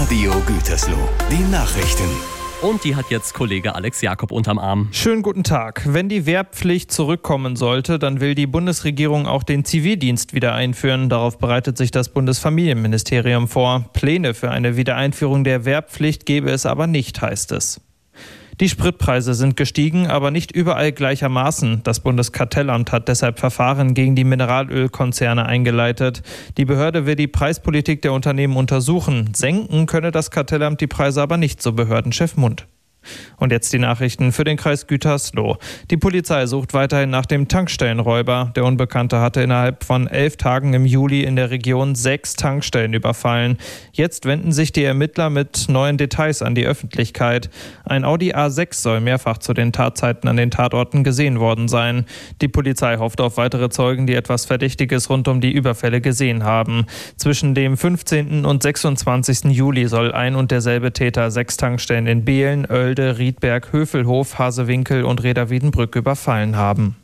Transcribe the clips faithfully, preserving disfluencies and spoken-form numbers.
Radio Gütersloh, die Nachrichten. Und die hat jetzt Kollege Alex Jakob unterm Arm. Schönen guten Tag. Wenn die Wehrpflicht zurückkommen sollte, dann will die Bundesregierung auch den Zivildienst wieder einführen. Darauf bereitet sich das Bundesfamilienministerium vor. Pläne für eine Wiedereinführung der Wehrpflicht gebe es aber nicht, heißt es. Die Spritpreise sind gestiegen, aber nicht überall gleichermaßen. Das Bundeskartellamt hat deshalb Verfahren gegen die Mineralölkonzerne eingeleitet. Die Behörde will die Preispolitik der Unternehmen untersuchen. Senken könne das Kartellamt die Preise aber nicht, so Behördenchef Mund. Und jetzt die Nachrichten für den Kreis Gütersloh. Die Polizei sucht weiterhin nach dem Tankstellenräuber. Der Unbekannte hatte innerhalb von elf Tagen im Juli in der Region sechs Tankstellen überfallen. Jetzt wenden sich die Ermittler mit neuen Details an die Öffentlichkeit. Ein Audi A sechs soll mehrfach zu den Tatzeiten an den Tatorten gesehen worden sein. Die Polizei hofft auf weitere Zeugen, die etwas Verdächtiges rund um die Überfälle gesehen haben. Zwischen dem fünfzehnten und sechsundzwanzigsten Juli soll ein und derselbe Täter sechs Tankstellen in Behlen, Oelde, Riedberg, Hövelhof, Hasewinkel und Reda-Wiedenbrück überfallen haben.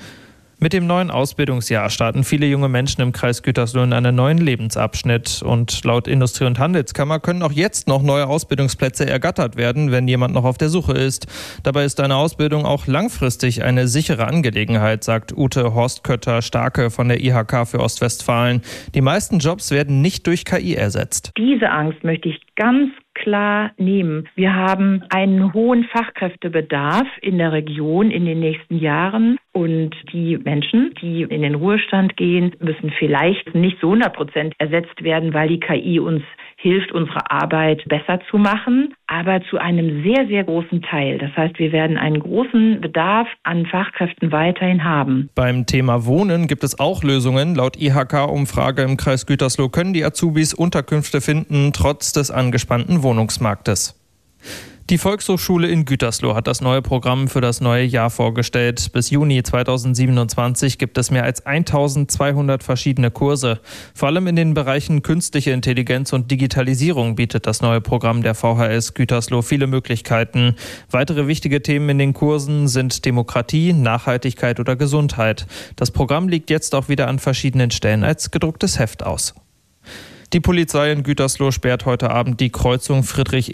Mit dem neuen Ausbildungsjahr starten viele junge Menschen im Kreis Gütersloh in einen neuen Lebensabschnitt. Und laut Industrie- und Handelskammer können auch jetzt noch neue Ausbildungsplätze ergattert werden, wenn jemand noch auf der Suche ist. Dabei ist eine Ausbildung auch langfristig eine sichere Angelegenheit, sagt Ute Horstkötter-Starke von der I H K für Ostwestfalen. Die meisten Jobs werden nicht durch K I ersetzt. Diese Angst möchte ich ganz klar nehmen. Wir haben einen hohen Fachkräftebedarf in der Region in den nächsten Jahren und die Menschen, die in den Ruhestand gehen, müssen vielleicht nicht zu hundert Prozent ersetzt werden, weil die K I uns hilft, unsere Arbeit besser zu machen, aber zu einem sehr, sehr großen Teil. Das heißt, wir werden einen großen Bedarf an Fachkräften weiterhin haben. Beim Thema Wohnen gibt es auch Lösungen. Laut I H K-Umfrage im Kreis Gütersloh können die Azubis Unterkünfte finden, trotz des angespannten Wohnungsmarktes. Die Volkshochschule in Gütersloh hat das neue Programm für das neue Jahr vorgestellt. Bis Juni zweitausendsiebenundzwanzig gibt es mehr als eintausendzweihundert verschiedene Kurse. Vor allem in den Bereichen künstliche Intelligenz und Digitalisierung bietet das neue Programm der V H S Gütersloh viele Möglichkeiten. Weitere wichtige Themen in den Kursen sind Demokratie, Nachhaltigkeit oder Gesundheit. Das Programm liegt jetzt auch wieder an verschiedenen Stellen als gedrucktes Heft aus. Die Polizei in Gütersloh sperrt heute Abend die Kreuzung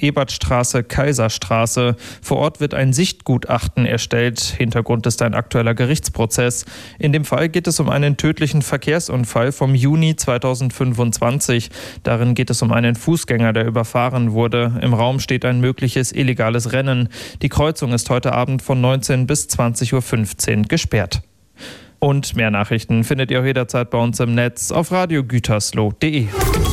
Friedrich-Ebert-Straße-Kaiserstraße. Vor Ort wird ein Sichtgutachten erstellt. Hintergrund ist ein aktueller Gerichtsprozess. In dem Fall geht es um einen tödlichen Verkehrsunfall vom Juni zweitausendfünfundzwanzig. Darin geht es um einen Fußgänger, der überfahren wurde. Im Raum steht ein mögliches illegales Rennen. Die Kreuzung ist heute Abend von neunzehn bis zwanzig Uhr fünfzehn gesperrt. Und mehr Nachrichten findet ihr auch jederzeit bei uns im Netz auf radio gütersloh punkt de.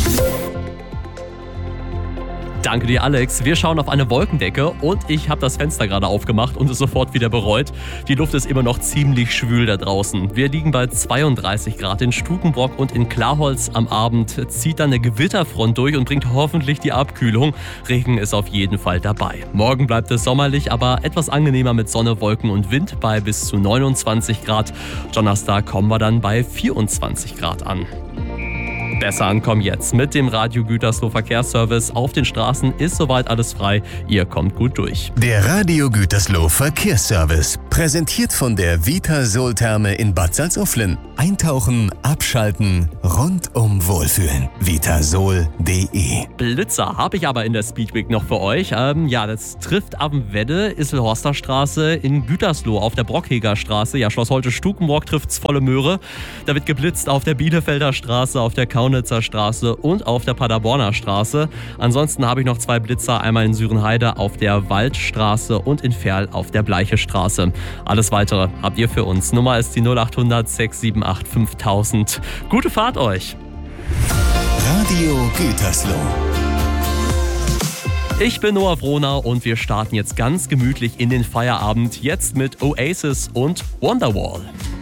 Danke dir, Alex. Wir schauen auf eine Wolkendecke und ich habe das Fenster gerade aufgemacht und es sofort wieder bereut. Die Luft ist immer noch ziemlich schwül da draußen. Wir liegen bei zweiunddreißig Grad in Stukenbrock und in Klarholz. Am Abend zieht dann eine Gewitterfront durch und bringt hoffentlich die Abkühlung. Regen ist auf jeden Fall dabei. Morgen bleibt es sommerlich, aber etwas angenehmer mit Sonne, Wolken und Wind bei bis zu neunundzwanzig Grad. Donnerstag kommen wir dann bei vierundzwanzig Grad an. Besser ankommen jetzt. Mit dem Radio Gütersloh Verkehrsservice auf den Straßen ist soweit alles frei. Ihr kommt gut durch. Der Radio Gütersloh Verkehrsservice, präsentiert von der Vitasol-Therme in Bad Salzuflen. Eintauchen, abschalten, rundum wohlfühlen. vitasol punkt de. Blitzer habe ich aber in der Speedweek noch für euch. Ähm, ja, das trifft am Wedde, Isselhorster Straße in Gütersloh auf der Brockheger Straße. Ja, Schloss Holte-Stukenbrock trifft's volle Möhre. Da wird geblitzt auf der Bielefelder Straße, auf der Kaunitzer Straße und auf der Paderborner Straße. Ansonsten habe ich noch zwei Blitzer, einmal in Sürenheide auf der Waldstraße und in Ferl auf der Bleiche Straße. Alles Weitere habt ihr für uns. Nummer ist die null acht hundert sechs sieben acht fünftausend. Gute Fahrt euch! Radio Gütersloh. Ich bin Noah Wrohner und wir starten jetzt ganz gemütlich in den Feierabend. Jetzt mit Oasis und Wonderwall.